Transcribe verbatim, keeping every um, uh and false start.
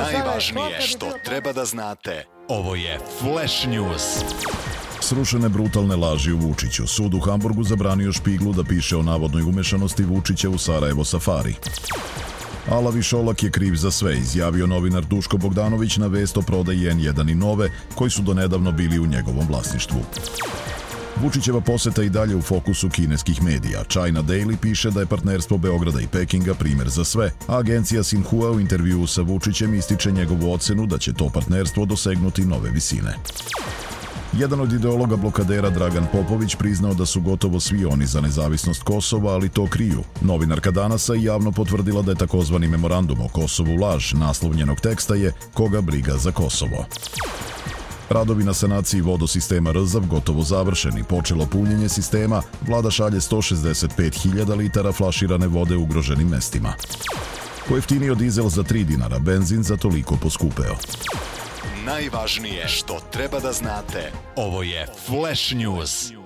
Najvažnije što treba da znate. Ovo je Flash News. Srušene brutalne laži u Vučiću. Sud u Hamburgu zabranio Špiglu da piše o navodnoj umešanosti Vučića u Sarajevo Safari. Alavi Šolak je kriv za sve, izjavio novinar Duško Bogdanović na vest o prodaji en jedan i Nove, koji su donedavno bili u njegovom vlasništvu. Vučićeva poseta i dalje u fokusu kineskih medija. China Daily piše da je partnerstvo Beograda i Pekinga primer za sve, a agencija Sinhua u intervjuu sa Vučićem ističe njegovu ocenu da će to partnerstvo dosegnuti nove visine. Jedan od ideologa blokadera, Dragan Popović, priznao da su gotovo svi oni za nezavisnost Kosova, ali to kriju. Novinarka Danasa je javno potvrdila da je takozvani memorandum o Kosovu laž. Naslov njenog teksta je "Koga briga za Kosovo". Radovi na sanaciji vodosistema Rzav gotovo završeni. Počelo punjenje sistema, vlada šalje sto šezdeset pet hiljada litara flaširane vode u ugroženim mestima. Pojeftinio dizel za tri dinara, benzin za toliko poskupeo. Najvažnije što treba da znate. Ovo je Flash News.